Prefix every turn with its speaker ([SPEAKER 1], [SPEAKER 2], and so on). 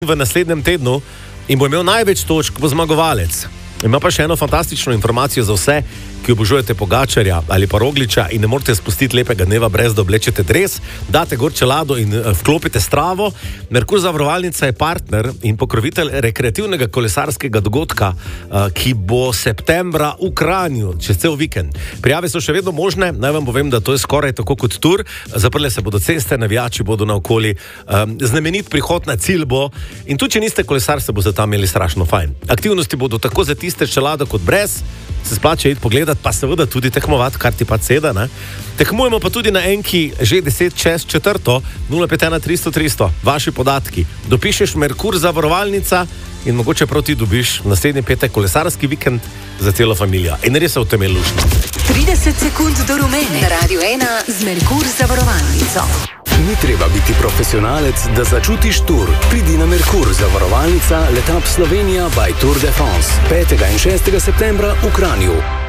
[SPEAKER 1] v naslednjem tednu in bo imel največ točk, bo zmagovalec. Ima pa še eno fantastično informacijo za vse, ki obožujete Pogačarja ali pa Rogliča in ne morete spustiti lepega dneva brez da oblečete dres, date gor čelado in vklopite stravo. Merkur zavarovalnica je partner in pokrovitelj rekreativnega kolesarskega dogodka, ki bo septembra v Kranju, čez cel vikend. Prijave so še vedno možne, naj vam povem, da to je skoraj tako kot tur, zaprle se bodo ceste, navijači bodo naokoli, znamenit prihod na cilj bo in tudi, če niste kolesar, se boste tam imeli strašno fajn. Aktivnosti bodo tako za tiste čelado kot brez, se splača iti pogledat, pa seveda tudi tekmovati, kar ti pa seda, ne? Tekmujemo pa tudi na enki že 10 čez 4, 051 300 300, vaši podatki. Dopišeš Merkur zavarovalnica in mogoče prav ti dobiš naslednji petek kolesarski vikend za celo familijo. In res se v tem je lušno.
[SPEAKER 2] 30 sekund do rumene. Na Radio 1 z Merkur zavarovalnico.
[SPEAKER 3] Ni treba biti profesionalec, da začutiš tur. Pridi na Merkur zavarovalnica Letap Slovenija by Tour de France 5. in 6. septembra v Kranju.